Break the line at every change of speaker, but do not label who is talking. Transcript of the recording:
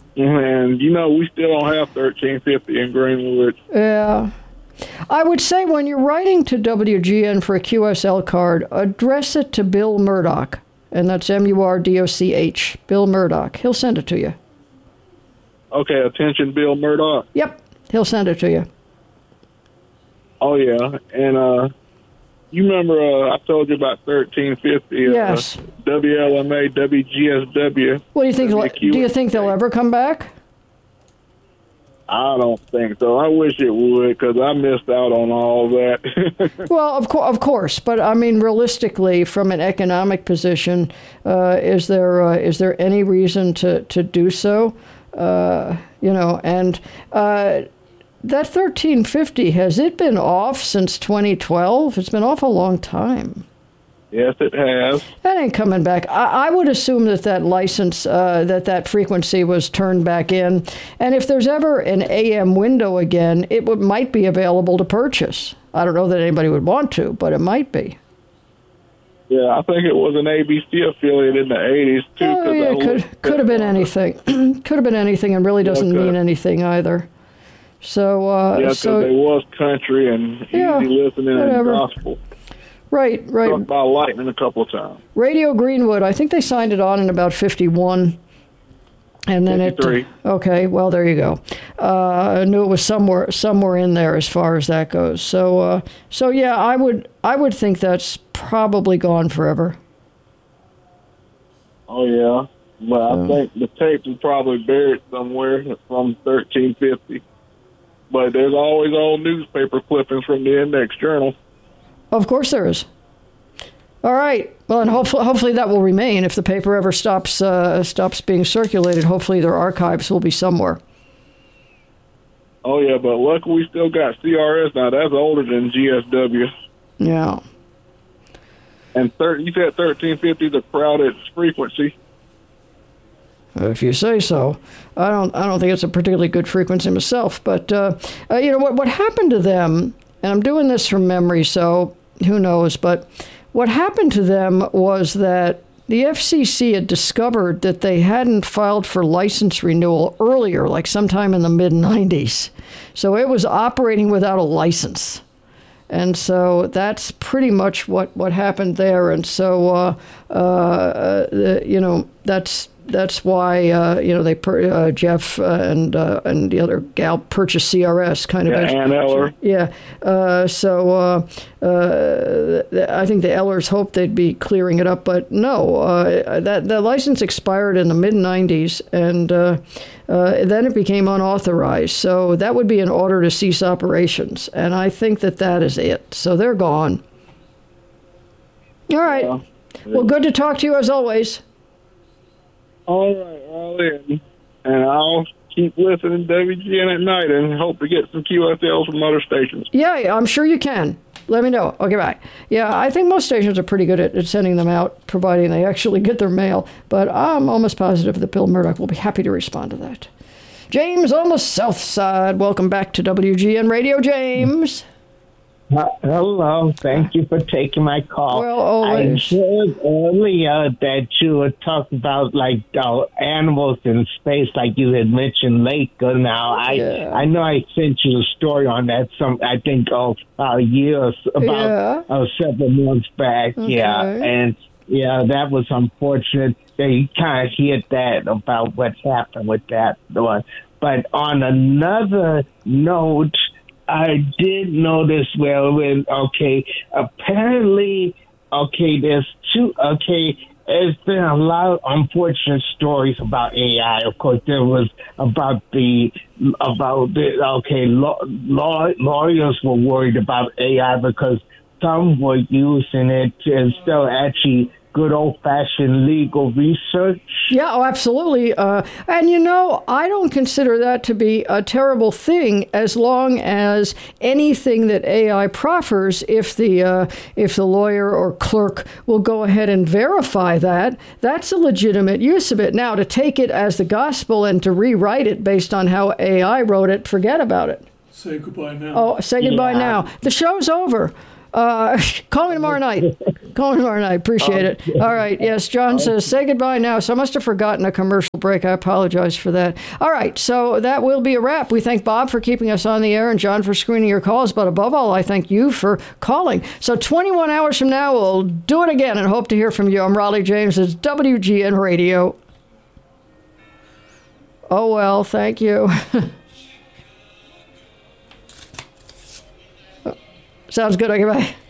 And, we still don't have 1350 in Greenwood.
Yeah. I would say when you're writing to WGN for a QSL card, address it to Bill Murdoch. And that's Murdoch, Bill Murdoch. He'll send it to you.
Okay, attention, Bill Murdoch.
Yep, he'll send it to you.
Oh, yeah. And you remember I told you about 1350?
Yes.
WLMA, WGSW.
What do you think? Do you think they'll ever come back?
I don't think so. I wish it would, because I missed out on all that.
Well, of course, but I mean, realistically, from an economic position, is there any reason to do so? And that 1350, has it been off since 2012? It's been off a long time.
Yes, it has.
That ain't coming back. I would assume that license, that frequency was turned back in. And if there's ever an AM window again, it might be available to purchase. I don't know that anybody would want to, but it might be.
Yeah, I think it was an ABC affiliate in the 80s, too.
Oh, yeah, could have been anything. Could have been anything, and really doesn't mean anything either. So,
because it was country and easy listening and gospel.
Right.
Struck by lightning a couple of times.
Radio Greenwood, I think they signed it on in about 51. And then
53.
Okay, well, there you go. I knew it was somewhere in there as far as that goes. So yeah, I would think that's probably gone forever.
Oh, yeah. Well, I think the tape is probably buried somewhere from 1350. But there's always old newspaper clippings from the Index Journal.
Of course there is. All right. Well, and hopefully that will remain. If the paper ever stops being circulated, hopefully their archives will be somewhere.
Oh, yeah, but luckily we still got CRS now. That's older than GSW.
Yeah.
And you said 1350 is a crowded frequency.
If you say so. I don't think it's a particularly good frequency myself. But, what happened to them, and I'm doing this from memory, so who knows, but what happened to them was that the FCC had discovered that they hadn't filed for license renewal earlier, like sometime in the mid-90s. So it was operating without a license. And so that's pretty much what happened there. And so, that's why they Jeff and the other gal purchased CRS kind of.
Yeah, Ann Eller.
Yeah. I think the Ellers hoped they'd be clearing it up, but no. That the license expired in the mid '90s, and then it became unauthorized. So that would be an order to cease operations, and I think that is it. So they're gone. All right. Yeah. Well, good to talk to you as always.
All right, Raleigh, and I'll keep listening to WGN at night and hope to get some QSLs from other stations.
Yeah, I'm sure you can. Let me know. Okay, bye. Yeah, I think most stations are pretty good at sending them out, providing they actually get their mail. But I'm almost positive that Bill Murdoch will be happy to respond to that. James on the South Side. Welcome back to WGN Radio, James.
Hello. Thank you for taking my call.
Well, always.
I heard earlier that you were talking about animals in space, like you had mentioned Laker. Now, I know I sent you a story on that. Several months back.
Okay.
Yeah, and that was unfortunate. They kind of hit that about what happened with that one. But on another note, I did notice, apparently, there's there's been a lot of unfortunate stories about AI. Of course, there was lawyers were worried about AI because some were using it instead of actually good old-fashioned legal research.
Yeah, absolutely. And, I don't consider that to be a terrible thing as long as anything that AI proffers, if the lawyer or clerk will go ahead and verify that, that's a legitimate use of it. Now, to take it as the gospel and to rewrite it based on how AI wrote it, forget about it.
Say goodbye now.
Oh, say goodbye now. The show's over. Call me tomorrow night. Call me tomorrow night. Appreciate it. All right. Yes, John says, say goodbye now. So I must have forgotten a commercial break. I apologize for that. All right. So that will be a wrap. We thank Bob for keeping us on the air and John for screening your calls. But above all, I thank you for calling. So 21 hours from now, we'll do it again and hope to hear from you. I'm Raleigh James. It's WGN Radio. Oh, well, thank you. Sounds good. Okay, bye.